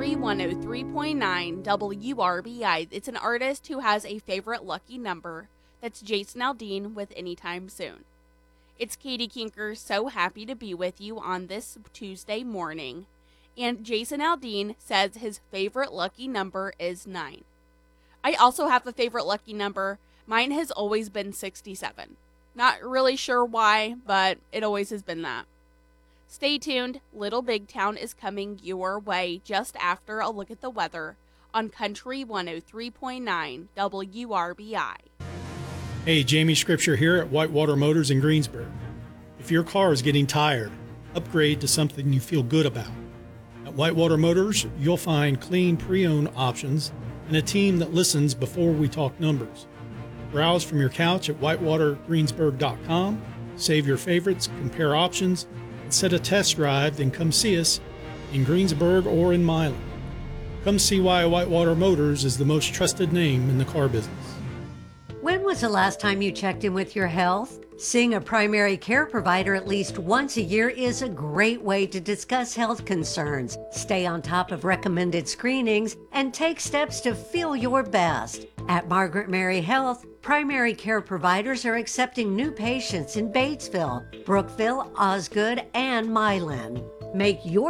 Country 103.9 WRBI. It's an artist who has a favorite lucky number. That's Jason Aldean with Anytime Soon. It's Katie Kinker, so happy to be with you on this Tuesday morning. And Jason Aldean says his favorite lucky number is 9. I also have a favorite lucky number. Mine has always been 67. Not really sure why, but it always has been that. Stay tuned. Little Big Town is coming your way just after a look at the weather on Country 103.9 WRBI. Hey, Jamie Scripture here at Whitewater Motors in Greensburg. If your car is getting tired, upgrade to something you feel good about. At Whitewater Motors, you'll find clean pre-owned options and a team that listens before we talk numbers. Browse from your couch at whitewatergreensburg.com, save your favorites, compare options, and set a test drive, then come see us in Greensburg or in Milan. Come see why Whitewater Motors is the most trusted name in the car business. When was the last time you checked in with your health? Seeing a primary care provider at least once a year is a great way to discuss health concerns, stay on top of recommended screenings, and take steps to feel your best. At Margaret Mary Health, primary care providers are accepting new patients in Batesville, Brookville, Osgood, and Milan. Make your